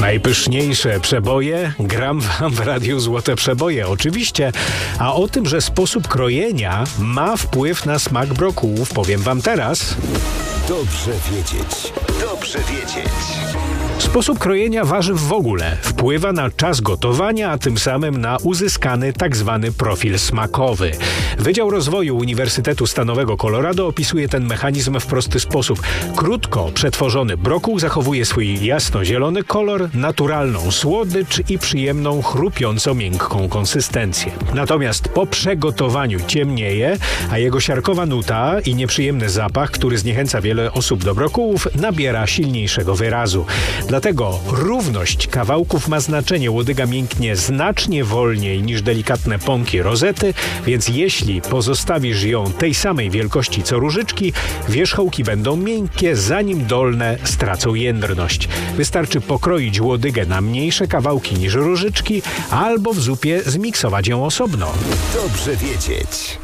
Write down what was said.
Najpyszniejsze przeboje gram wam w Radiu Złote Przeboje, oczywiście. A o tym, że sposób krojenia ma wpływ na smak brokułów, powiem wam teraz. Dobrze wiedzieć. Dobrze wiedzieć. Sposób krojenia warzyw w ogóle wpływa na czas gotowania, a tym samym na uzyskany tzw. profil smakowy. Wydział Rozwoju Uniwersytetu Stanowego Colorado opisuje ten mechanizm w prosty sposób. Krótko przetworzony brokuł zachowuje swój jasno-zielony kolor, naturalną słodycz i przyjemną, chrupiąco miękką konsystencję. Natomiast po przegotowaniu ciemnieje, a jego siarkowa nuta i nieprzyjemny zapach, który zniechęca wiele osób do brokułów, nabiera silniejszego wyrazu. Dlatego równość kawałków ma znaczenie. Łodyga mięknie znacznie wolniej niż delikatne pąki rozety, więc jeśli pozostawisz ją tej samej wielkości co różyczki, wierzchołki będą miękkie, zanim dolne stracą jędrność. Wystarczy pokroić łodygę na mniejsze kawałki niż różyczki, albo w zupie zmiksować ją osobno. Dobrze wiedzieć.